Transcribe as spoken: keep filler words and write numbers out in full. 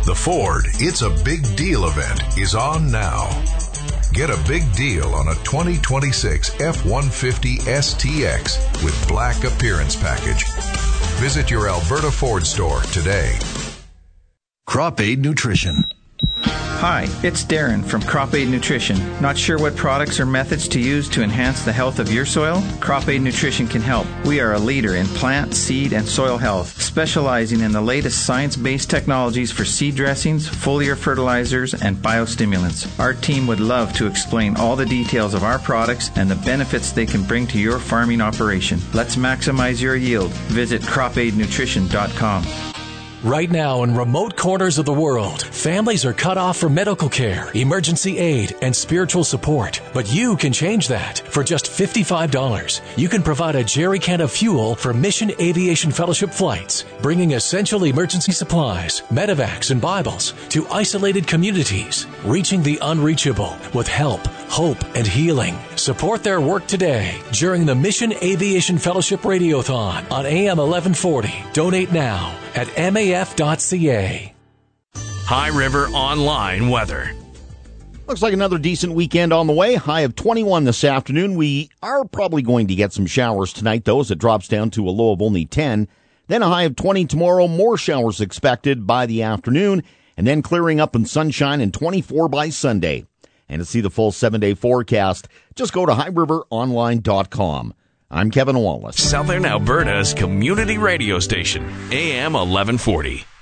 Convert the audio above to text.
The Ford It's a Big Deal event is on now. Get a big deal on a twenty twenty-six F one fifty S T X with black appearance package. Visit your Alberta Ford store today. Crop Aid Nutrition. Hi, it's Darren from Crop Aid Nutrition. Not sure what products or methods to use to enhance the health of your soil? Crop Aid Nutrition can help. We are a leader in plant, seed, and soil health, specializing in the latest science-based technologies for seed dressings, foliar fertilizers, and biostimulants. Our team would love to explain all the details of our products and the benefits they can bring to your farming operation. Let's maximize your yield. Visit crop aid nutrition dot com. Right now, in remote corners of the world, families are cut off from medical care, emergency aid, and spiritual support. But you can change that. For just fifty-five dollars, you can provide a jerry can of fuel for Mission Aviation Fellowship flights, bringing essential emergency supplies, medevacs, and Bibles to isolated communities, reaching the unreachable with help, hope, and healing. Support their work today during the Mission Aviation Fellowship Radiothon on A M eleven forty. Donate now at M A F dot C A. High River Online weather. Looks like another decent weekend on the way. High of twenty-one this afternoon. We are probably going to get some showers tonight, though, as it drops down to a low of only ten. Then a high of twenty tomorrow. More showers expected by the afternoon. And then clearing up in sunshine and twenty-four by Sunday. And to see the full seven-day forecast, just go to high river online dot com. I'm Kevin Wallace. Southern Alberta's community radio station, A M eleven forty.